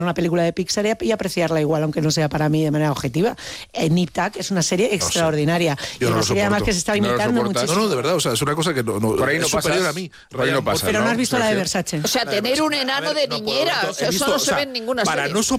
una película de Pixar y apreciarla igual, aunque no sea para mí de manera objetiva. Nip Tuck es una serie extraordinaria. Yo no una lo serie además que se está imitando muchísimo. No, de verdad, o sea, es una cosa que por ahí es no superior pasas, a mí. por ahí no pasas, Pero no ¿no? has visto la de Versace. O sea, tener un enano de niñera, eso no se ve en ninguna serie. Para no